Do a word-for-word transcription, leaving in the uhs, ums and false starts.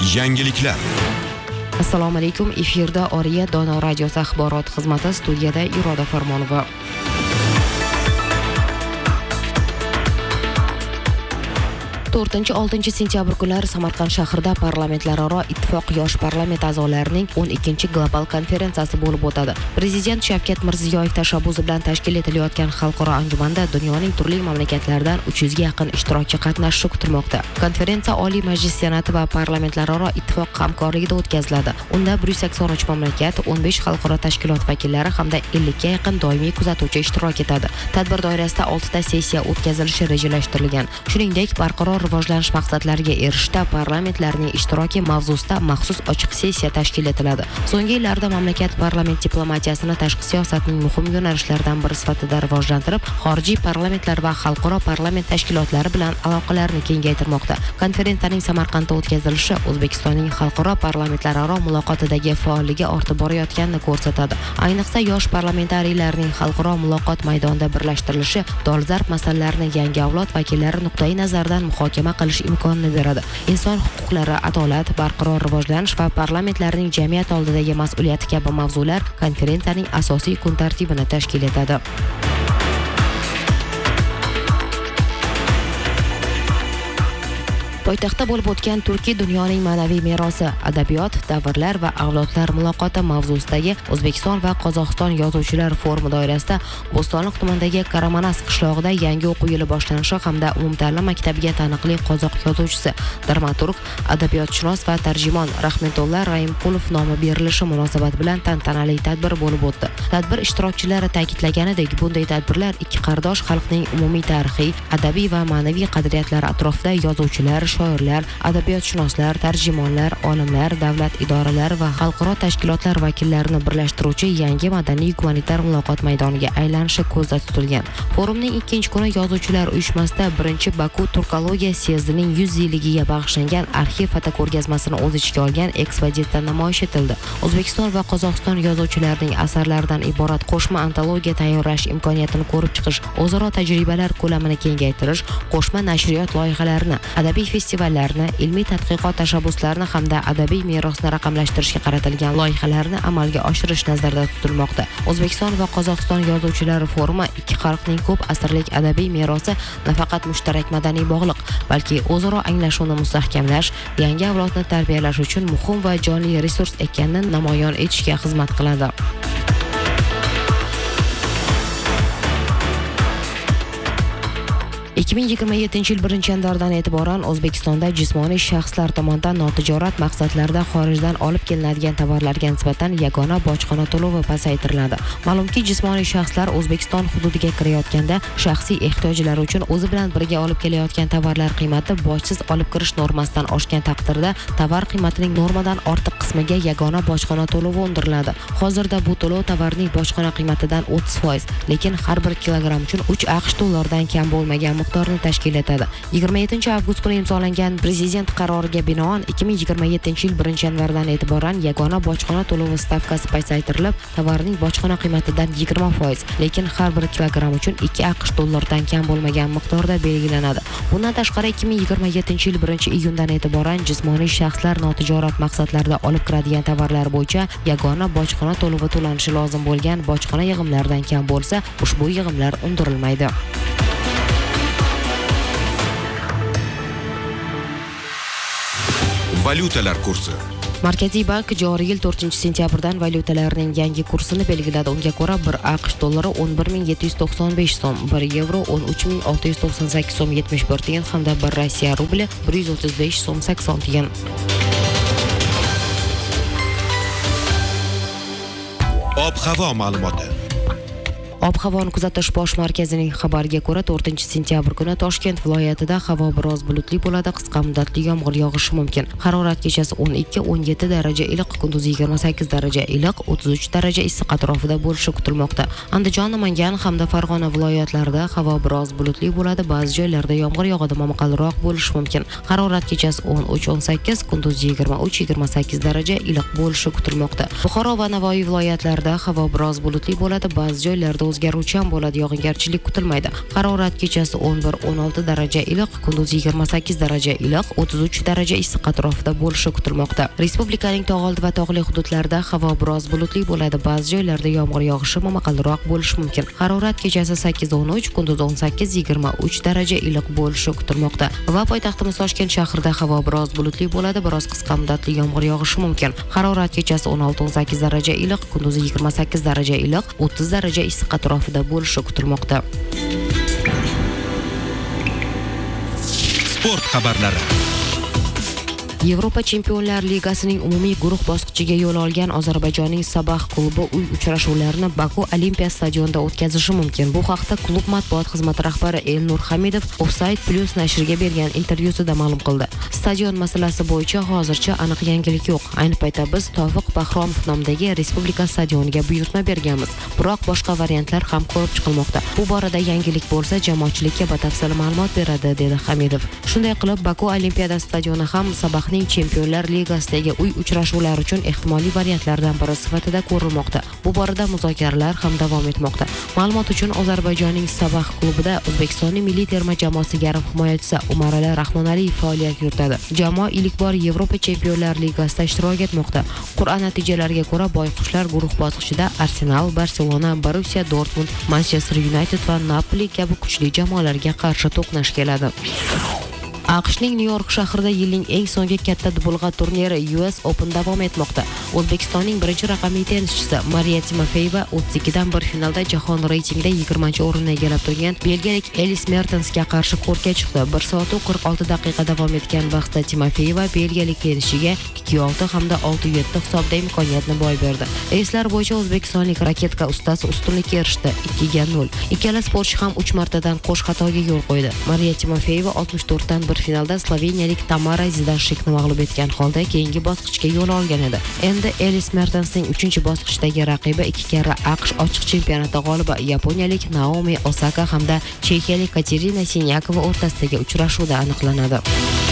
Yangiliklar. Assalomu alaykum. Efirda Oriya Dono radiosi axborot xizmati, studiyada Iroda Farmonova. to'rtinchi oltinchi sentyabr kunlari Samarqand shahrida parlamentlararo ittifoq yosh parlament a'zolarining o'n ikkinchi global konferensiyasi bo'lib o'tadi. Prezident Shavkat Mirziyoyev tashabbusi bilan tashkil etilayotgan xalqaro anjumanda dunyoning turli mamlakatlaridan uch yuzga yaqin ishtirokchi qatnashishi kutilmoqda. Konferensiya Oliy Majlis Senati va parlamentlararo ittifoq hamkorligida o'tkaziladi. Unda bir yuz sakson uch mamlakat, o'n besh xalqaro tashkilot vakillari hamda ellikka yaqin doimiy kuzatuvchi ishtirok etadi. Tadbir doirasida oltita sessiya o'tkazilishi rejalashtirilgan. Shuningdek, barqaror rivojlanish maqsadlariga erishishda parlamentlarning ishtiroki mavzusida maxsus ochiq sessiya tashkil etiladi. So'nggi yillarda mamlakat parlament diplomatiyasini tashqi siyosatning muhim yo'nalishlaridan biri sifatida rivojlantirib, xorijiy parlamentlar va xalqaro parlament tashkilotlari bilan aloqalarni kengaytirmoqda. Konferensiyaning Samarqandda o'tkazilishi O'zbekistonning xalqaro parlamentlararo muloqotidagi faolligi ortib borayotganini ko'rsatadi. Ayniqsa yosh parlamentariylarning xalqaro muloqot maydonida birlashtirilishi dolzarb masalalarni yangi avlod vakillari nuqtai nazaridan muhokama qilish imkonini beradi. Inson huquqlari, adolat, barqaror rivojlanish va parlamentlarning jamiyat oldidagi mas'uliyati kabi mavzular konferensiyaning asosiy kun tartibini tashkil etadi. Poytaxtda bo'lib o'tgan Turkiy dunyoning ma'naviy merosi, adabiyot, davrlar va avlodlar muloqoti mavzusidagi O'zbekiston va Qozog'iston yozuvchilar forumi doirasida Bo'stonliq tumanidagi Qaramanas qishlog'ida yangi o'quv yili boshlanishi hamda umumta'lim maktabiga taniqli qozoq yozuvchisi, dramaturg, adabiyotshunos va tarjimon Rahmetullo Raimqulov nomi berilishi munosabati bilan tantanali tadbir bo'lib o'tdi. Tadbir ishtirokchilari ta'kidlaganidek, bunday tadbirlar ikki qardosh xalqning umumiy tarixiy, adabiy va ma'naviy qadriyatlari atrofida yozuvchilar, shoirlar, adabiyotshunoslar, tarjimonlar, olimlar, davlat idoralari va xalqaro tashkilotlar vakillarini birlashtiruvchi yangi madaniy gumanitar muloqot maydoniga aylanishi ko'zda tutilgan. Forumning ikkinchi kuni yozuvchilar uyushmasida birinchi Baku turkologiya siyezdining yuz yilligiga bag'ishlangan arxiv fotoko'rgazmasini o'z ichiga olgan ekspozitsiyada namoyish etildi. O'zbekiston va Qozog'iston yozuvchilarining asarlaridan iborat qo'shma antologiya tayyorlash imkoniyatini ko'rib chiqish, o'zaro tajribalar ko'lamini kengaytirish, qo'shma nashriyot loyihalarini, adabiy festivallarni, ilmiy tadqiqot tashabbuslarini hamda adabiy merosni raqamlashtirishga qaratilgan loyihalarni amalga oshirish nazarda tutilmoqda. O'zbekiston va Qozog'iston yozuvchilari forumi ikki xalqning ko'p asrlik adabiy merosi nafaqat mushtarak madaniy bog'liq, balki o'zaro anglashuvni mustahkamlash, yangi avlodni tarbiyalash uchun muhim va jonli resurs ekanini namoyon etishga xizmat qiladi. ikki ming yigirma yettinchi yil birinchi yanvardan e'tiboran O'zbekistonda jismoniy shaxslar tomonidan notijorat maqsadlarda xorijdan olib kelinadigan tovarlarga nisbatan yagona bojxona to'lovi pasaytiriladi. Ma'lumki, jismoniy shaxslar O'zbekiston hududiga kirayotganda shaxsiy ehtiyojlari uchun o'zi bilan birga olib kelayotgan tovarlar qiymati bojsiz olib kirish normasidan oshgan taqdirda tovar qiymatining normadan ortiq qismiga yagona bojxona to'lovi undiriladi. Hozirda bu to'lov tovarning bojxona qiymatidan o'ttiz foiz, lekin har bir kilogramm uchun uch aqsh dollaridan kam bo'lmagan miqdorni tashkil etadi. yigirma yettinchi avgust kuni imzolangan prezident qaroriga binoan ikki ming yigirma yettinchi yil birinchi yanvardan e'tiboran yagona bojxona to'lovi stavkasi pasaytirilib, tovarning bojxona qiymatidan yigirma foiz, lekin har bir kilogramm uchun ikki aqsh dollaridan kam bo'lmagan miqdorda belgilanadi. Bundan tashqari ikki ming yigirma yettinchi yil birinchi iyundan e'tiboran jismoniy shaxslar notijorat maqsadlarda olib kiradigan tovarlar bo'yicha yagona bojxona to'lovi to'lanishi lozim bo'lgan bojxona yig'imlaridan kam bo'lsa, ushbu yig'imlar undirilmaydi. Valyutalar kursi. Markaziy bank joriy yil to'rtinchi sentyabrdan valyutalarning yangi kursini belgiladi. Unga ko'ra bir aqsh dollari o'n bir ming yetti yuz to'qson besh so'm, bir yevro o'n uch ming olti yuz to'qson sakkiz so'm yetmish bir tiyin hamda bir Rossiya rubli bir yuz o'ttiz besh so'm sakson tiyin. Ob-havo ma'lumoti. Ob-havoni kuzatish bosh markazining xabariga ko'ra to'rtinchi sentyabr kuni Toshkent viloyatida havo biroz bulutli bo'ladi, qisqa muddatli yomg'ir yog'ishi mumkin. Harorat kechasi o'n ikki o'n yetti daraja iliq, kunduz yigirma sakkiz daraja iliq, o'ttiz uch daraja issiq atrofida bo'lishi kutilmoqda. Andijon, Namangan hamda Farg'ona viloyatlarida havo biroz bulutli bo'ladi, ba'zi joylarda yomg'ir yog'adi, momaqalroq bo'lishi mumkin. Harorat kechasi o'n uch o'n sakkiz, kunduz yigirma uch yigirma sakkiz daraja iliq bo'lishi kutilmoqda. Buxoro va Navoiy viloyatlarida havo biroz bulutli bo'ladi, ba'zi joylarda o'zgaruvchan bo'ladi, yog'ingarchilik kutilmaydi. Harorat kechasi o'n bir o'n olti daraja iliq, kunduz yigirma sakkiz daraja iliq, o'ttiz uch daraja issiq atrofida bo'lishi kutilmoqda. Respublikaning tog'oldi va tog'li hududlarida havo biroz bulutli bo'ladi. Ba'zi joylarda yomg'ir yog'ishi momaqaldiroq bo'lishi mumkin. Harorat kechasi sakkiz o'n uch, kunduz o'n sakkiz yigirma uch daraja iliq bo'lishi kutilmoqda. Va poytaxtimiz Toshkent shahrida havo biroz bulutli bo'ladi, biroz qisqa muddatli yomg'ir yog'ishi mumkin. Harorat kechasi o'n olti o'n sakkiz daraja iliq, kunduz yigirma sakkiz daraja iliq, o'ttiz daraja issiq atrofida bo'lishi kutilmoqda. Sport xabarlari. Yevropa Chempionlar Ligasining umumiy guruh bosqichiga yo'l olgan Ozarbayjonning Sabah klubi uy uchrashuvlarini Baku Olimpiya stadionida o'tkazishi mumkin. Bu haqda klub matbuot xizmati rahbari Elnur Hamidov Offside Plus nashriga bergan intervyusida ma'lum qildi. Stadion masalasi bo'yicha hozircha aniq yangilik yo'q. Ayni paytda biz Tofiq Bahromov nomidagi Respublika stadioniga buyurtma berganmiz, biroq boshqa variantlar ham ko'rib chiqilmoqda. Bu borada yangilik bo'lsa, jamoatchilikka batafsil ma'lumot beradi, dedi Hamidov. Shunday qilib, Baku Olimpiada stadioni ham Sabahning Chempionlar Ligasidagi uy uchrashuvlari uchun ehtimoliy variantlardan biri sifatida ko'rilmoqda. Bu borada muzokaralar ham davom etmoqda. Ma'lumot uchun, Ozarbayjonning Sabah klubida O'zbekistonning milliy terma jamoasi yarim himoyachisi Umarali Rahmonaliyev faoliyat yuritadi. Jamoa ilk bor Yevropa Chempionlar Ligasida ishtirok etmoqda. Qur'a natijalariga ko'ra, boyqushlar guruh bosqichida Arsenal, Barselona, Borussia Dortmund, Manchester United va Napoli kabi kuchli jamoalarga qarshi to'qnash keladi. AQShning Nyu-York shahrida yilning eng so'nggi katta dubulg'a turniri U S Open davom etmoqda. O'zbekistonning birinchi raqamli tennischisi Mariya Timofeyeva o'ttiz ikki dan bir finalda jahon reytingida yigirmanchi o'rinni egallab turgan belgiyalik Ellis Mertensga qarshi kortga chiqdi. bir soat qirq olti daqiqa davom etgan bahsda Timofeyeva belgiyalik tennischiga ikki olti hamda olti yetti hisobda imkoniyatni boy berdi. Reyslar bo'yicha o'zbekistonlik raketka ustasi ustunlikka erishdi, ikki ga nol. Ikkala sportchi ham uch martadan qo'sh xatoga yo'l qo'ydi. Mariya Timofeyeva oltmish to'rt dan bir finalda sloveniyalik Tamara Zidashikni mag'lub etgan holda keyingi bosqichga yo'l olgan edi. Endi Ellis Mertensning uchinchi bosqichdagi raqibi ikki karra AQSh ochiq chempionati g'olibi yaponiyalik Naomi Osaka hamda chexiyalik Katerina Sinyakova o'rtasidagi uchrashuvda aniqlanadi.